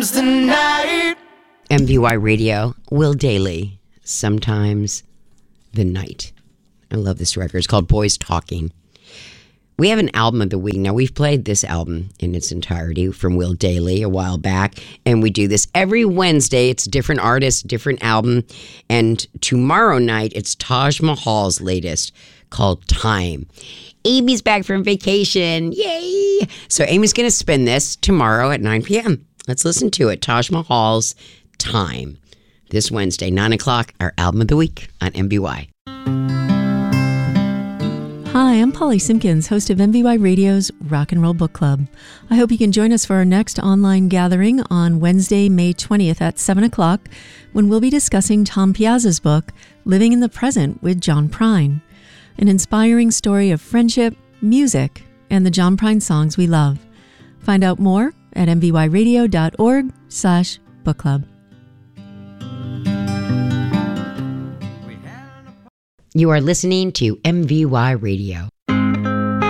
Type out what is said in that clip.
the night. MVY Radio, Will Dailey, Sometimes the Night. I love this record. It's called Boys Talking. We have an album of the week. Now, we've played this album in its entirety from Will Dailey a while back, and we do this every Wednesday. It's a different artist, different album, and tomorrow night, it's Taj Mahal's latest called Time. Amy's back from vacation. Yay! So Amy's going to spin this tomorrow at 9 p.m. Let's listen to it. Taj Mahal's Time. This Wednesday, 9 o'clock, our album of the week on MBY. Hi, I'm Polly Simpkins, host of MVY Radio's Rock and Roll Book Club. I hope you can join us for our next online gathering on Wednesday, May 20th at 7 o'clock, when we'll be discussing Tom Piazza's book, Living in the Present with John Prine, an inspiring story of friendship, music, and the John Prine songs we love. Find out more at mvyradio.org/book club. You are listening to MVY Radio.